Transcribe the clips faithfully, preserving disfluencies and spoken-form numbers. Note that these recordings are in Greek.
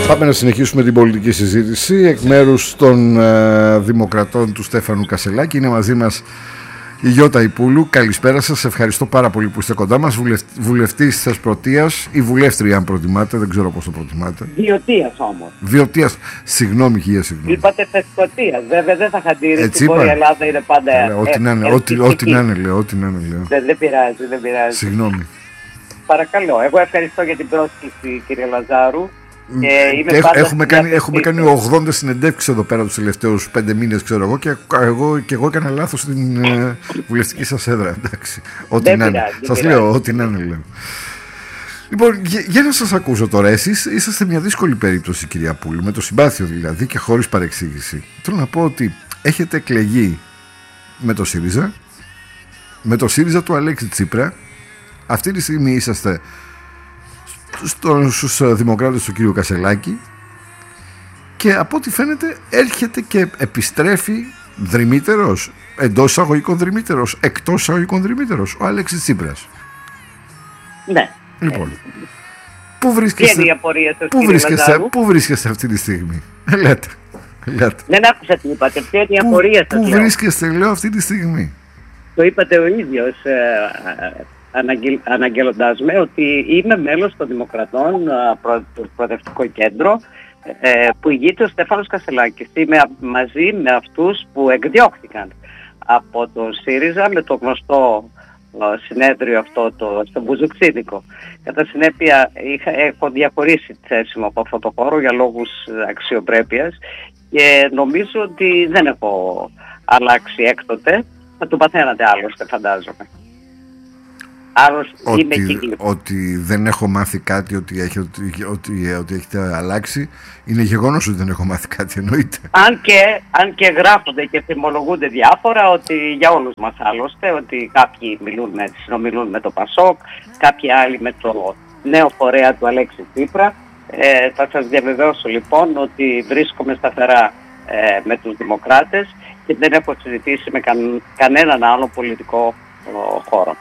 Πάμε να συνεχίσουμε την πολιτική συζήτηση. Εκ μέρους των ε, Δημοκρατών του Στέφανου Κασελάκη είναι μαζί μας η Γιώτα Ηπούλου. Καλησπέρα σας, ευχαριστώ πάρα πολύ που είστε κοντά μας. Βουλευ... Βουλευτής της Πρωτείας ή βουλεύτρια αν προτιμάτε, δεν ξέρω πώς το προτιμάτε. Βιωτίας όμως. Βιωτίας, συγγνώμη κυρία, συγγνώμη. Είπατε Θεσπρωτείας, βέβαια δεν θα χαντήρει, η Βόρεια Ελλάδα είναι πάντα ε, ό,τι να είναι, ό,τι, ό,τι να είναι λέω, ό,τι να είναι λέω. Δεν, δεν πειράζει, δεν πειράζει. Συγγνώμη. Παρακαλώ, εγώ ευχαριστώ για την πρόσκληση κύριε Λαζάρου. Και είμαι και πάντα έχουμε, κάνει, έχουμε κάνει ογδόντα συνεντεύξεις εδώ πέρα τους τελευταίους πέντε μήνες, ξέρω εγώ, και εγώ, και εγώ έκανα λάθος στην ε, βουλευτική σας έδρα. Εντάξει, ό,τι να είναι. Σας λέω, ό,τι να είναι, λέω. Λοιπόν, για, για να σας ακούσω τώρα, εσείς είσαστε μια δύσκολη περίπτωση, κυρία Πούλου, με το συμπάθειο δηλαδή και χωρίς παρεξήγηση. Θέλω να πω ότι έχετε εκλεγεί με το ΣΥΡΙΖΑ, με το ΣΥΡΙΖΑ του Αλέξη Τσίπρα. Αυτή τη στιγμή είσαστε στους δημοκράτες του κύριου Κασελάκη και από ό,τι φαίνεται έρχεται και επιστρέφει δρυμύτερος, εντός εισαγωγικών δρυμύτερος, εκτός εισαγωγικών δρυμύτερος, ο Αλέξης Τσίπρας. Ναι. Λοιπόν, πού βρίσκεστε, πού βρίσκεστε, πού βρίσκεστε αυτή τη στιγμή, λέτε, λέτε. Δεν άκουσα τι είπατε, ποια είναι η απορία σας. Πού βρίσκεστε, λέω, αυτή τη στιγμή. Το είπατε ο ίδιος, ε, αναγγελ, αναγγέλλοντάς με ότι είμαι μέλος των Δημοκρατών, προ, του Προοδευτικό Κέντρο, ε, που ηγείται ο Στέφανος Κασελάκης. Είμαι μαζί με αυτούς που εκδιώχθηκαν από το ΣΥΡΙΖΑ με το γνωστό ε, συνέδριο αυτό το, στο Μπουζουξίδικο. Κατά συνέπεια είχα, έχω διαχωρίσει τη θέση μου από αυτό το χώρο για λόγους αξιοπρέπειας και νομίζω ότι δεν έχω αλλάξει έκτοτε. Θα το παθαίνατε άλλωστε, φαντάζομαι. Άλλος ότι, είμαι εκεί. Ότι δεν έχω μάθει κάτι, ότι, έχει, ότι, ότι, ότι έχετε αλλάξει, είναι γεγονός ότι δεν έχω μάθει κάτι, εννοείται. Αν και, αν και γράφονται και θυμολογούνται διάφορα, ότι για όλους μας άλλωστε, ότι κάποιοι μιλούν με, συνομιλούν με το ΠΑΣΟΚ, κάποιοι άλλοι με το νέο φορέα του Αλέξη Τσίπρα. Ε, θα σας διαβεβαιώσω λοιπόν ότι βρίσκομαι σταθερά ε, με τους Δημοκράτες και δεν έχω συζητήσει με καν, κανέναν άλλο πολιτικό ο, χώρο.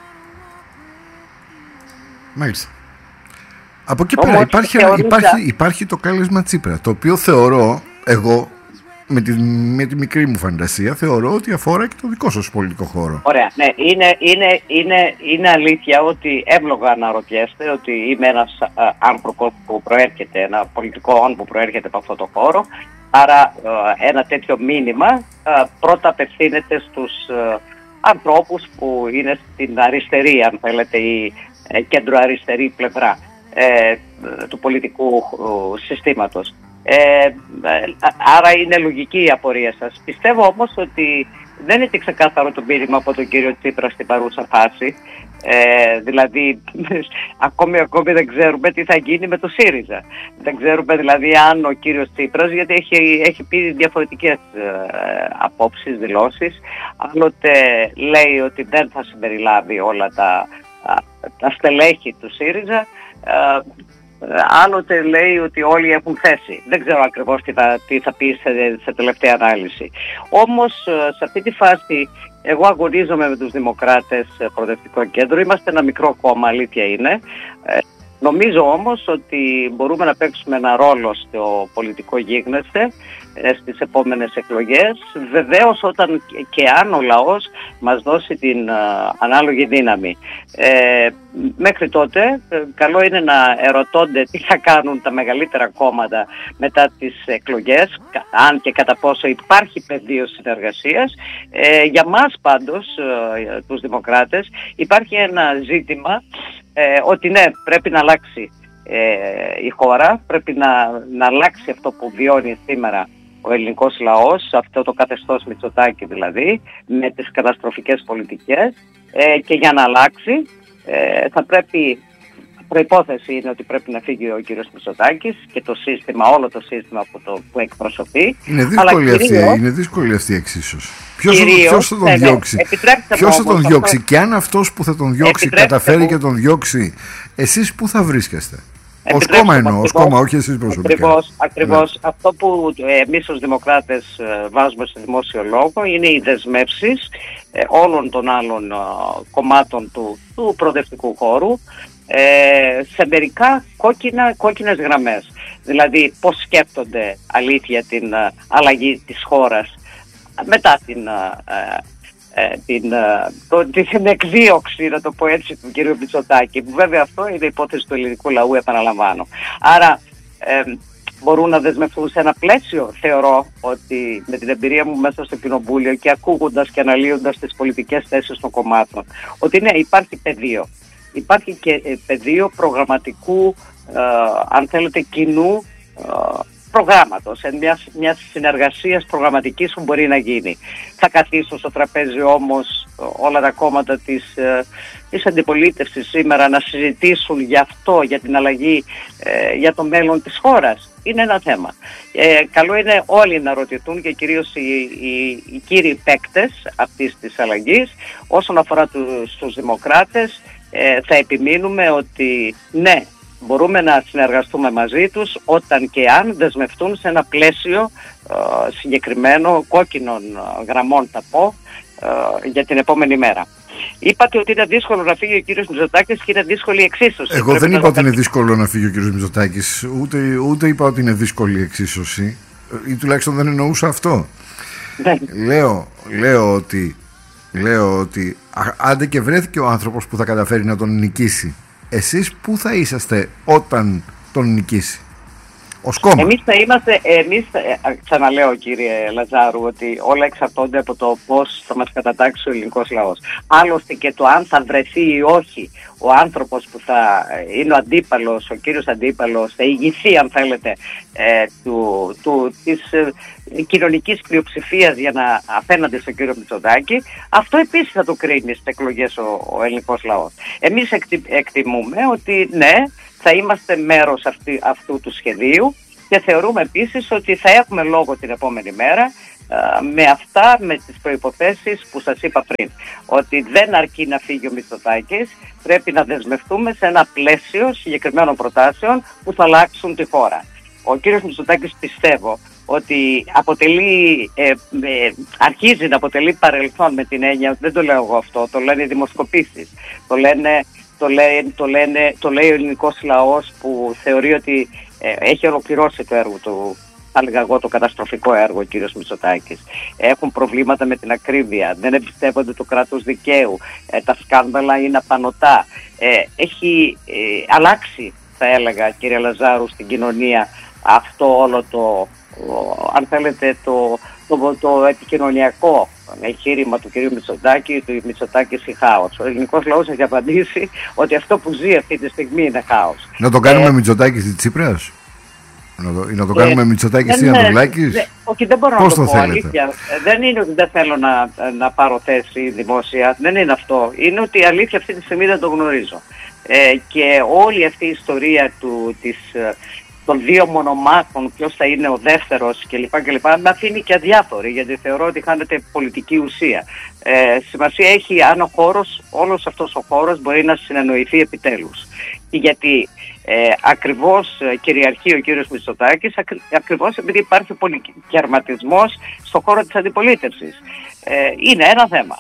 Μάλιστα. Από εκεί πέρα υπάρχει, υπάρχει, υπάρχει το κάλεσμα Τσίπρα, το οποίο θεωρώ εγώ με τη, με τη μικρή μου φαντασία θεωρώ ότι αφορά και το δικό σας πολιτικό χώρο. Ωραία, ναι, είναι, είναι, είναι, είναι αλήθεια ότι εύλογα αναρωτιέστε ότι είμαι ένας άνθρωπος που προέρχεται, ένα πολιτικό όν που προέρχεται από αυτό το χώρο, άρα ένα τέτοιο μήνυμα πρώτα απευθύνεται στους ανθρώπους που είναι στην αριστερή, αν θέλετε, η κέντρο αριστερή πλευρά ε, του πολιτικού συστήματος. Ε, άρα είναι λογική η απορία σας. Πιστεύω όμως ότι δεν είναι ξεκάθαρο το μήνυμα από τον κύριο Τσίπρα στην παρούσα φάση. Ε, δηλαδή ακόμη, ακόμη δεν ξέρουμε τι θα γίνει με το ΣΥΡΙΖΑ. Δεν ξέρουμε δηλαδή αν ο κύριος Τσίπρας, γιατί έχει, έχει πει διαφορετικές ε, απόψεις, δηλώσεις. Άλλοτε λέει ότι δεν θα συμπεριλάβει όλα τα, τα στελέχη του ΣΥΡΙΖΑ. Ε, άλλοτε λέει ότι όλοι έχουν θέση. Δεν ξέρω ακριβώς τι θα, τι θα πει σε, σε τελευταία ανάλυση. Όμως σε αυτή τη φάση εγώ αγωνίζομαι με τους Δημοκράτες Προοδευτικό Κέντρο. Είμαστε ένα μικρό κόμμα, αλήθεια είναι. Ε, νομίζω όμως ότι μπορούμε να παίξουμε ένα ρόλο στο πολιτικό γίγνεσθε ε, στις επόμενες εκλογές. Βεβαίως όταν και αν ο λαός μας δώσει την α, ανάλογη δύναμη. Ε, μέχρι τότε ε, καλό είναι να ερωτώνται τι θα κάνουν τα μεγαλύτερα κόμματα μετά τις εκλογές, αν και κατά πόσο υπάρχει πεδίο συνεργασίας. Ε, για μας πάντως, ε, τους Δημοκράτες, υπάρχει ένα ζήτημα ε, ότι ναι, πρέπει να αλλάξει ε, η χώρα, πρέπει να, να αλλάξει αυτό που βιώνει σήμερα ο ελληνικός λαός, αυτό το καθεστώς Μητσοτάκη δηλαδή, με τις καταστροφικές πολιτικές, ε, και για να αλλάξει ε, θα πρέπει, προϋπόθεση είναι ότι πρέπει να φύγει ο κύριος Μητσοτάκης και το σύστημα, όλο το σύστημα που, το, που εκπροσωπεί. Είναι δύσκολη, αυτή, κυρίως, είναι δύσκολη αυτή η εξίσωση. Ποιος, κυρίως, ποιος θα τον ναι, διώξει, ναι, ποιος θα τον διώξει αυτό, και αν αυτός που θα τον διώξει καταφέρει μου, και τον διώξει, εσείς πού θα βρίσκεστε? Ως κόμμα εννοώ, ως κόμμα, όχι εσείς προσωπικά. Ακριβώς, ακριβώς. Ναι. Αυτό που εμείς ως Δημοκράτες βάζουμε στο δημόσιο λόγο είναι οι δεσμεύσεις ε, όλων των άλλων ε, κομμάτων του, του προοδευτικού χώρου ε, σε μερικά κόκκινα, κόκκινες γραμμές. Δηλαδή πώς σκέφτονται αλήθεια την uh, αλλαγή της χώρας μετά την, uh, uh, την, uh, το, την εκδίωξη, να το πω έτσι, του κ. Μητσοτάκη, που βέβαια αυτό είναι υπόθεση του ελληνικού λαού, επαναλαμβάνω. Άρα uh, μπορούν να δεσμευτούν σε ένα πλαίσιο. Θεωρώ ότι με την εμπειρία μου μέσα στο κοινοβούλιο και ακούγοντας και αναλύοντας τις πολιτικές θέσεις των κομμάτων, ότι ναι, υπάρχει πεδίο. Υπάρχει και πεδίο προγραμματικού, ε, αν θέλετε, κοινού ε, προγράμματος, μιας, μιας συνεργασίας προγραμματικής που μπορεί να γίνει. Θα καθίσουν στο τραπέζι όμως όλα τα κόμματα της, ε, της αντιπολίτευσης σήμερα να συζητήσουν για αυτό, για την αλλαγή, ε, για το μέλλον της χώρας. Είναι ένα θέμα. Ε, καλό είναι όλοι να ρωτηθούν και κυρίως οι, οι, οι κύριοι παίκτες αυτής της αλλαγής. Όσον αφορά τους, τους δημοκράτες, ε, θα επιμείνουμε ότι ναι, μπορούμε να συνεργαστούμε μαζί τους όταν και αν δεσμευτούν σε ένα πλαίσιο ε, συγκεκριμένο, κόκκινων γραμμών θα πω, ε, για την επόμενη μέρα. Είπατε ότι είναι δύσκολο να φύγει ο κύριος Μητσοτάκης και είναι δύσκολη η εξίσωση. Εγώ δεν είπα ότι είναι δύσκολο να φύγει ο κύριος Μητσοτάκης, ούτε, ούτε είπα ότι είναι δύσκολη η εξίσωση, ή τουλάχιστον δεν εννοούσα αυτό. λέω, λέω ότι, λέω ότι α, άντε και βρέθηκε ο άνθρωπος που θα καταφέρει να τον νικήσει, εσείς πού θα είσαστε όταν τον νικήσει? Ως κόμμα. Εμείς θα είμαστε, εμείς, ξαναλέω κύριε Λαζάρου, ότι όλα εξαρτώνται από το πώς θα μας κατατάξει ο ελληνικός λαός. Άλλωστε και το αν θα βρεθεί ή όχι ο άνθρωπος που θα είναι ο αντίπαλος, ο κύριος αντίπαλος, θα ηγηθεί αν θέλετε ε, του, του, της ε, κοινωνικής πλειοψηφίας για να απέναντι στον κύριο Μητσοτάκη, αυτό επίσης θα το κρίνει στις εκλογές ο, ο ελληνικός λαός. Εμείς εκτι, εκτιμούμε ότι ναι, θα είμαστε μέρος αυτή, αυτού του σχεδίου και θεωρούμε επίσης ότι θα έχουμε λόγο την επόμενη μέρα α, με αυτά, με τις προϋποθέσεις που σας είπα πριν. Ότι δεν αρκεί να φύγει ο Μητσοτάκης, πρέπει να δεσμευτούμε σε ένα πλαίσιο συγκεκριμένων προτάσεων που θα αλλάξουν τη χώρα. Ο κύριος Μητσοτάκης πιστεύω ότι αποτελεί, ε, ε, αρχίζει να αποτελεί παρελθόν με την έννοια, δεν το λέω εγώ αυτό, το λένε οι δημοσκοπήσεις, το λένε... Το λέει, το, λένε, το λέει ο ελληνικός λαός που θεωρεί ότι ε, έχει ολοκληρώσει το έργο του, θα έλεγα εγώ το καταστροφικό έργο ο κύριος Μητσοτάκης. Έχουν προβλήματα με την ακρίβεια, δεν εμπιστεύονται το κράτος δικαίου, ε, τα σκάνδαλα είναι απανωτά. Ε, έχει ε, αλλάξει, θα έλεγα κύριε Λαζάρου, στην κοινωνία αυτό όλο το, ο, αν θέλετε, το, το, το επικοινωνιακό εγχείρημα του κ. Μητσοτάκη, του Μητσοτάκη ή χάος. Ο ελληνικός λαός έχει απαντήσει ότι αυτό που ζει αυτή τη στιγμή είναι χάος. Να το κάνουμε ε, Μητσοτάκης στη Τσίπρας? Να το, να το ε, κάνουμε Μητσοτάκης στη Ανδρουλάκης? Όχι, δεν μπορώ Πώς να το, το πω αλήθεια. Δεν είναι ότι δεν θέλω να, να πάρω θέση δημόσια. Δεν είναι αυτό. Είναι ότι η αλήθεια αυτή τη στιγμή δεν το γνωρίζω. Ε, και όλη αυτή η ιστορία του, της, των δύο μονομάχων, ποιος θα είναι ο δεύτερος κλπ. κλπ. Με αφήνει και αδιάφορη, γιατί θεωρώ ότι χάνεται πολιτική ουσία. Ε, σημασία έχει αν ο χώρος, όλος αυτός ο χώρος μπορεί να συνεννοηθεί επιτέλους. Και γιατί ε, ακριβώς κυριαρχεί ο κύριος Μητσοτάκης, ακρι, ακριβώς επειδή υπάρχει πολυκερματισμός στον χώρο της αντιπολίτευσης. Ε, είναι ένα θέμα.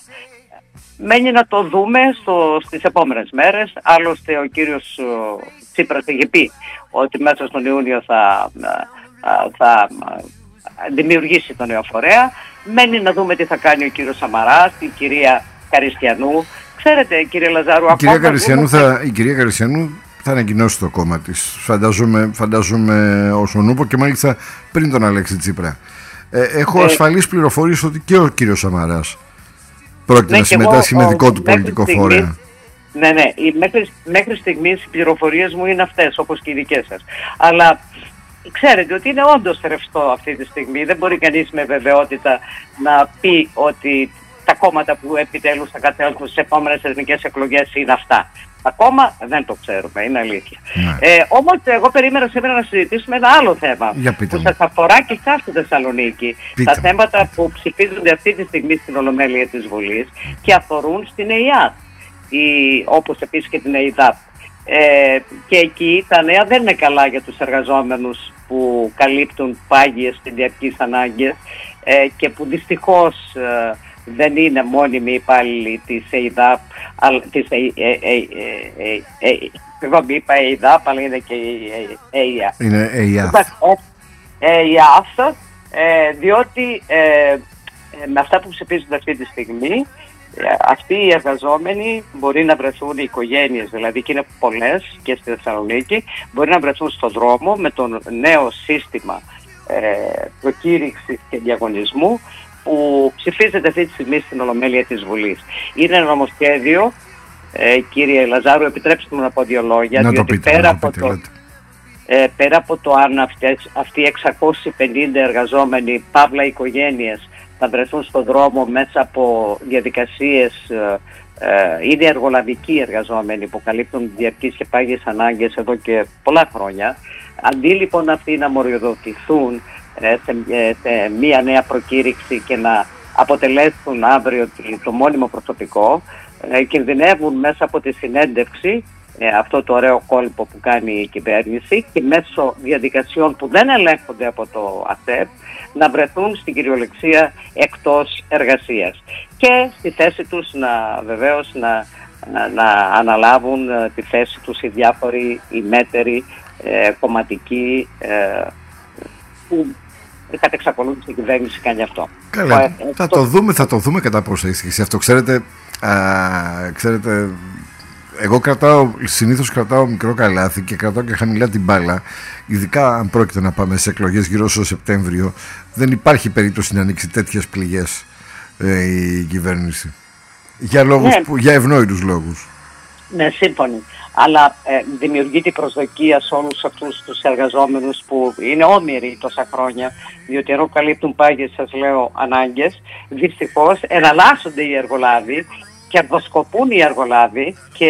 Μένει να το δούμε στο, στις επόμενες μέρες. Άλλωστε ο κύριος Τσίπρας έχει πει ότι μέσα στον Ιούνιο θα, θα δημιουργήσει τον νέο φορέα. Μένει να δούμε τι θα κάνει ο κύριος Σαμαράς, η κυρία Καριστιανού. Ξέρετε κύριε Λαζάρου, η κυρία Καριστιανού, θα, η κυρία Καριστιανού θα ανακοινώσει το κόμμα της. Φανταζούμε, φανταζούμε όσον ούπο και μάλιστα πριν τον Αλέξη Τσίπρα. Ε, έχω ε, ασφαλείς πληροφορίες ότι και ο κύριος Σαμαράς πρόκειται ναι, να συμμετάσχει εγώ, με δικό του πολιτικό στιγμής, φορέα. Ναι, ναι. Μέχρι, μέχρι στιγμής οι πληροφορίες μου είναι αυτές, όπως και οι δικές σας. Αλλά ξέρετε ότι είναι όντως ρευστό αυτή τη στιγμή. Δεν μπορεί κανείς με βεβαιότητα να πει ότι τα κόμματα που επιτέλους θα κατέλθουν στις επόμενες εθνικές εκλογές είναι αυτά. Ακόμα δεν το ξέρουμε, είναι αλήθεια. Ναι. Ε, όμως εγώ περίμενα σήμερα να συζητήσουμε ένα άλλο θέμα που σας αφορά και εσάς στη Θεσσαλονίκη. Πείτε. Τα θέματα πείτε. που ψηφίζονται αυτή τη στιγμή στην Ολομέλεια της Βουλής και αφορούν στην ΕΙΑΤ, όπως επίσης και την ΕΙΔΑΠ. Ε, και εκεί τα νέα δεν είναι καλά για τους εργαζόμενους που καλύπτουν πάγιες και διαρκείς ανάγκες ε, και που δυστυχώς ε, δεν είναι μόνιμοι υπάλληλοι της ΕΙΔΑΠ, της εγώ μη είπα ΕΙΔΑΠ, αλλά είναι και η ΕΙΑ. Είναι ΕΙΑΦ. ΕΙΑΦ, διότι με αυτά που ψηφίζονται αυτή τη στιγμή, αυτοί οι εργαζόμενοι μπορεί να βρεθούν, οι οικογένειες δηλαδή, και είναι πολλές και στη Θεσσαλονίκη, μπορεί να βρεθούν στον δρόμο με το νέο σύστημα ε, προκήρυξης και διαγωνισμού που ψηφίζεται αυτή τη στιγμή στην Ολομέλεια της Βουλής. Είναι ένα νομοσχέδιο, ε, κύριε Λαζάρου, επιτρέψτε μου να πω δύο λόγια, να διότι το πείτε, πέρα, να από πείτε, το, ε, πέρα από το αν αυτές, αυτοί οι εξακόσιοι πενήντα εργαζόμενοι, παύλα οικογένειες, θα βρεθούν στον δρόμο μέσα από διαδικασίες, ε, είναι εργολαβικοί εργαζόμενοι που καλύπτουν διαρκείς και πάγιες ανάγκες εδώ και πολλά χρόνια. Αντί λοιπόν αυτοί να μοριοδοτηθούν ε, σε, ε, σε μία νέα προκήρυξη και να αποτελέσουν αύριο το μόνιμο προσωπικό, ε, κινδυνεύουν μέσα από τη συνέντευξη, ε, αυτό το ωραίο κόλπο που κάνει η κυβέρνηση, και μέσω διαδικασιών που δεν ελέγχονται από το ΑΣΕΠ, να βρεθούν στην κυριολεξία εκτός εργασίας και στη θέση τους να βεβαίως να, να, να αναλάβουν ε, τη θέση τους οι διάφοροι, οι μέτεροι, ε, κομματικοί, ε, που κατ' εξακολούθηση η κυβέρνηση κάνει αυτό. Καλά, ε, θα το, το δούμε, θα το δούμε κατά πόσο ισχύει αυτό. Ξέρετε, α, ξέρετε, εγώ κρατάω, συνήθως κρατάω μικρό καλάθι και κρατάω και χαμηλά την μπάλα. Ειδικά αν πρόκειται να πάμε σε εκλογές γύρω στο Σεπτέμβριο, δεν υπάρχει περίπτωση να ανοίξει τέτοιες πληγές ε, η κυβέρνηση. Για, λόγους ναι. που, για ευνόητους λόγους. Ναι, σύμφωνοι. Αλλά ε, δημιουργείται η προσδοκία σε όλους αυτούς τους εργαζόμενους που είναι όμοιροι τόσα χρόνια, διότι ενώ καλύπτουν πάγιες, σας λέω, ανάγκες, δυστυχώς εναλλάσσονται οι εργολάβοι, κερδοσκοπούν οι εργολάβοι και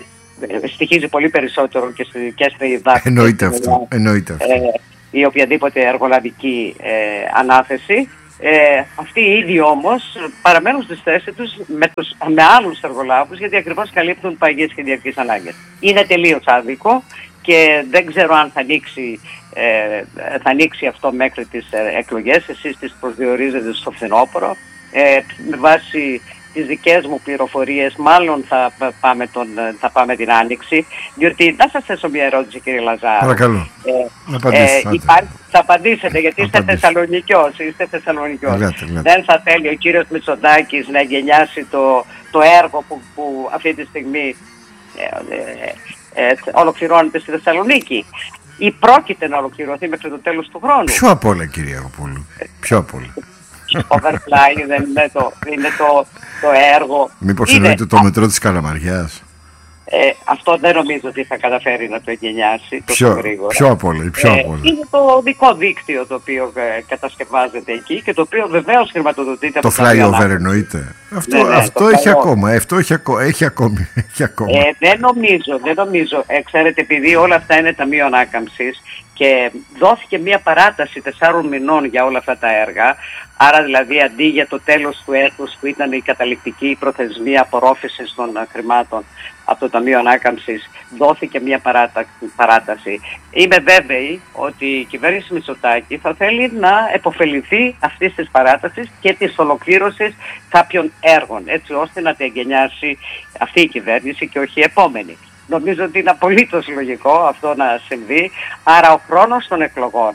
στοιχίζει πολύ περισσότερο και στη και στη ΕΙΔΑΠ. Εννοείται αυτό. Εννοείται αυτό. Ε, ή οποιαδήποτε εργολαβική ε, ανάθεση. Ε, αυτοί οι ίδιοι όμως παραμένουν στις θέσεις τους με, τους, με άλλους εργολάβους, γιατί ακριβώς καλύπτουν παγιές και διαρκείς ανάγκες. Είναι τελείως άδικο και δεν ξέρω αν θα ανοίξει, ε, θα ανοίξει αυτό μέχρι τις εκλογές. Εσείς τις προσδιορίζετε στο φθινόπωρο. Ε, με βάση τις δικές μου πληροφορίες μάλλον θα πάμε, τον, θα πάμε την Άνοιξη, διότι να σας θέσω μια ερώτηση, κύριε Λαζάρου. Παρακαλώ. Ε, να απαντήσετε. Ε, υπάρχει, θα απαντήσετε, γιατί είστε Θεσσαλονικιός, είστε Θεσσαλονικιός. Ελάτε, ελάτε. Δεν θα θέλει ο κύριος Μητσοτάκης να εγκαινιάσει το, το έργο που, που αυτή τη στιγμή ε, ε, ε, ολοκληρώνεται στη Θεσσαλονίκη, ή πρόκειται να ολοκληρωθεί μέχρι το τέλος του χρόνου. Ποιο απ' όλα, κύριε Αγωπούλου, ποιο απ' όλα. Overfly δεν είναι το, είναι το, το έργο. Μήπως είναι, εννοείται το μετρό της Καλαμαριάς. Ε, αυτό δεν νομίζω ότι θα καταφέρει να το εγκαινιάσει τόσο Ποιο, γρήγορα. ποιο απ' όλα, ποιο Ε, απ' όλα. είναι το δικό δίκτυο το οποίο ε, κατασκευάζεται εκεί και το οποίο βεβαίως χρηματοδοτείται Το από τα flyover εννοείται. Αυτό, Ναι, ναι, αυτό το έχει flyover. ακόμα. Αυτό έχει, ακο, έχει ακόμη. Έχει ακόμα. Ε, δεν νομίζω, δεν νομίζω. Ε, ξέρετε, επειδή όλα αυτά είναι ταμείο ανάκαμψης και δόθηκε μια παράταση τεσσάρων μηνών για όλα αυτά τα έργα, άρα δηλαδή αντί για το τέλος του έτους που ήταν η καταληκτική προθεσμία απορρόφησης των χρημάτων από το Ταμείο Ανάκαμψης, δόθηκε μια παράταση. Είμαι βέβαιη ότι η κυβέρνηση Μητσοτάκη θα θέλει να επωφεληθεί αυτής της παράτασης και της ολοκλήρωσης κάποιων έργων, έτσι ώστε να τα εγκαινιάσει αυτή η κυβέρνηση και όχι η επόμενη. Νομίζω ότι είναι απολύτως λογικό αυτό να συμβεί, άρα ο χρόνος των εκλογών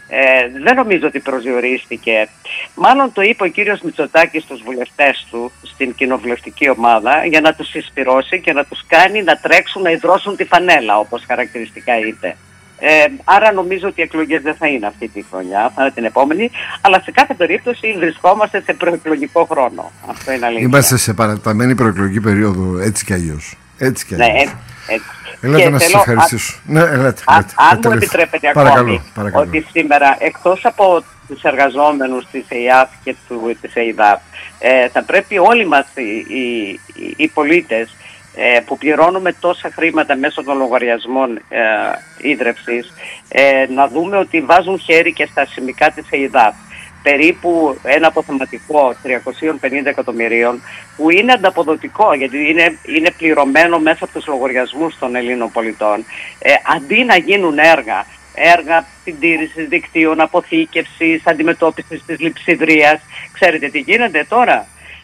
ε, δεν νομίζω ότι προσδιορίστηκε. Μάλλον το είπε ο κύριος Μητσοτάκης στους βουλευτές του, στην κοινοβουλευτική ομάδα, για να τους συσπυρώσει και να τους κάνει να τρέξουν, να ιδρώσουν τη φανέλα, όπως χαρακτηριστικά είπε. Ε, άρα νομίζω ότι οι εκλογές δεν θα είναι αυτή τη χρονιά, θα είναι την επόμενη, αλλά σε κάθε περίπτωση βρισκόμαστε σε προεκλογικό χρόνο. Αυτό είναι αλήθεια. Είμαστε σε παραταμένη προεκλογική περίοδο, έτσι κι αλλιώς. Έτσι κι αλλιώς. Ναι, έτσι, έτσι. Ελάτε να σας ευχαριστήσω. Α, ναι, ελάτε, α, ελάτε, αν μου επιτρέπετε παρακαλώ, ακόμη, παρακαλώ. ότι σήμερα εκτός από τους εργαζόμενους της ΕΙΑΦ και του, της ΕΙΔΑΠ, ε, θα πρέπει όλοι μας οι, οι, οι πολίτες ε, που πληρώνουμε τόσα χρήματα μέσω των λογαριασμών ε, ίδρευσης, ε, να δούμε ότι βάζουν χέρι και στα σημικά της ΕΙΔΑΠ. Περίπου ένα αποθεματικό τριακόσια πενήντα εκατομμυρίων, που είναι ανταποδοτικό γιατί είναι, είναι πληρωμένο μέσα από τους λογαριασμούς των Ελλήνων πολιτών. Ε, αντί να γίνουν έργα, έργα συντήρησης δικτύων, αποθήκευσης, αντιμετώπισης της λειψιδρίας, ξέρετε τι γίνεται τώρα?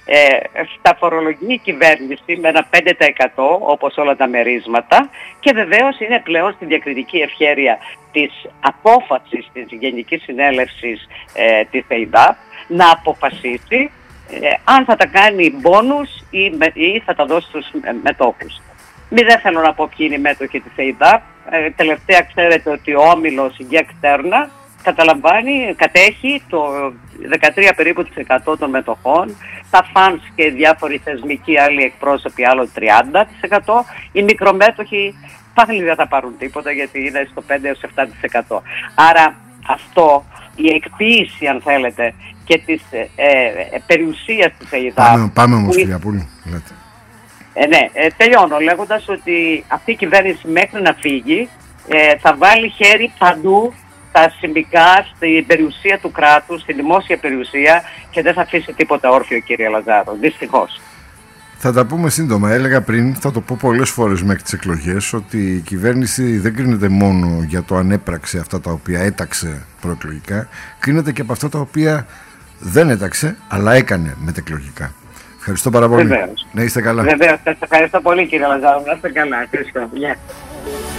ε, θα φορολογεί η κυβέρνηση με ένα πέντε τοις εκατό όπως όλα τα μερίσματα και βεβαίως είναι πλέον στην διακριτική ευχέρεια της απόφασης της Γενικής Συνέλευσης ε, της ΕΙΔΑΠ να αποφασίσει ε, αν θα τα κάνει μπόνους ή, με, ή θα τα δώσει στους μετόχους. Μη δεν θέλω να πω ποιοι είναι οι μέτοχοι της ΕΙΔΑΠ. Ε, τελευταία ξέρετε ότι ο όμιλος Γκέκ Τέρνα καταλαμβάνει, κατέχει το δεκατρία περίπου της εκατό των μετοχών, τα φανς και διάφοροι θεσμικοί άλλοι εκπρόσωποι άλλο τριάντα τοις εκατό, οι μικρομέτοχοι πάλι δεν θα πάρουν τίποτα γιατί είναι στο πέντε έως επτά τοις εκατό. Άρα αυτό, η εκποίηση αν θέλετε και της ε, ε, περιουσίας της ΕΙΔΑΠ... Πάμε, πάμε όμως κυρία Πούλη, λέτε. Ε, ναι, ε, τελειώνω λέγοντας ότι αυτή η κυβέρνηση μέχρι να φύγει ε, θα βάλει χέρι παντού στα σημικά, στην περιουσία του κράτους, στη δημόσια περιουσία και δεν θα αφήσει τίποτα όρθιο, κύριε Λαζάρο, δυστυχώς. Θα τα πούμε σύντομα. Έλεγα πριν, θα το πω πολλές φορές μέχρι τις εκλογές, ότι η κυβέρνηση δεν κρίνεται μόνο για το αν έπραξε αυτά τα οποία έταξε προεκλογικά, κρίνεται και από αυτά τα οποία δεν έταξε, αλλά έκανε μετεκλογικά. Ευχαριστώ πάρα πολύ. Βεβαίως. Να είστε καλά. Βεβαίως. Σας ευχαριστώ πολύ, κύριε Λαζάρο. Να είστε καλά. Ευχαριστώ. Yeah.